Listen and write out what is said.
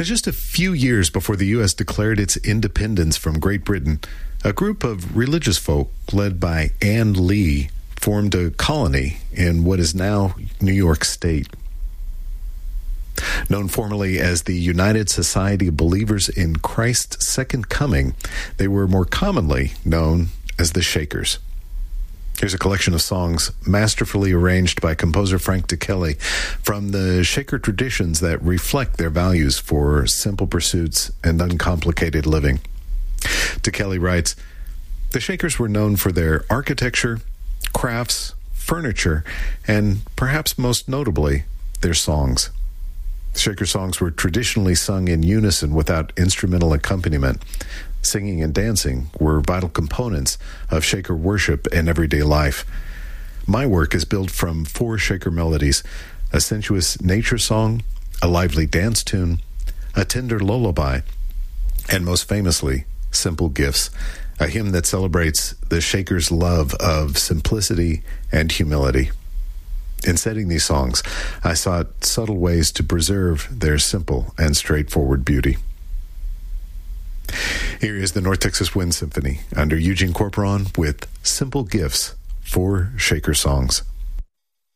Just a few years before the U.S. declared its independence from Great Britain, a group of religious folk led by Ann Lee formed a colony in what is now New York State. Known formerly as the United Society of Believers in Christ's Second Coming, they were more commonly known as the Shakers. Here's a collection of songs masterfully arranged by composer Frank DeKelly from the Shaker traditions that reflect their values for simple pursuits and uncomplicated living. DeKelly writes, "The Shakers were known for their architecture, crafts, furniture, and perhaps most notably, their songs. Shaker songs were traditionally sung in unison without instrumental accompaniment. Singing and dancing were vital components of Shaker worship and everyday life. My work is built from 4 Shaker melodies: a sensuous nature song, a lively dance tune, a tender lullaby, and most famously, Simple Gifts, a hymn that celebrates the Shakers' love of simplicity and humility. In setting these songs, I sought subtle ways to preserve their simple and straightforward beauty." Here is the North Texas Wind Symphony under Eugene Corporon with Simple Gifts, 4 Shaker songs.